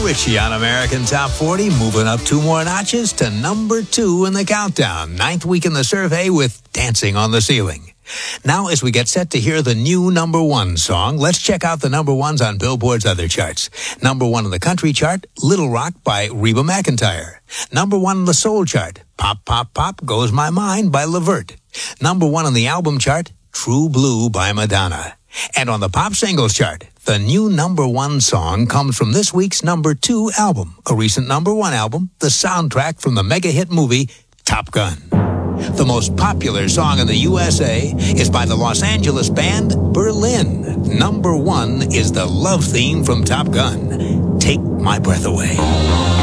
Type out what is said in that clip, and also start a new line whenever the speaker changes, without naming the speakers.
Ritchie on American Top 40, moving up 2 more notches to number 2 in the countdown. 9th week in the survey with Dancing on the Ceiling. Now, as we get set to hear the new number 1 song, let's check out the number 1s on Billboard's other charts. Number 1 in the country chart, Little Rock by Reba McEntire. Number 1 in the soul chart, Pop, Pop, Pop Goes My Mind by LeVert. Number 1 on the album chart, True Blue by Madonna. And on the pop singles chart, the new number 1 song comes from this week's number 2 album, a recent number 1 album, the soundtrack from the mega hit movie Top Gun. The most popular song in the USA is by the Los Angeles band Berlin. Number 1 is the love theme from Top Gun, Take My Breath Away.